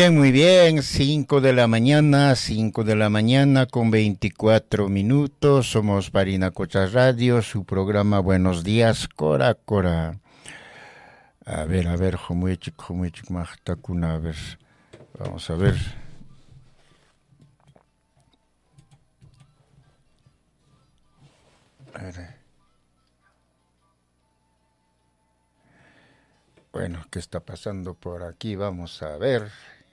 muy bien. 5 de la mañana con 24 minutos. Somos Parinacocha Radio, su programa Buenos Días, Cora Cora. A ver, Jomuechik, Majtakuna, a ver. Vamos a ver. A ver. Bueno, ¿qué está pasando por aquí? Vamos a ver.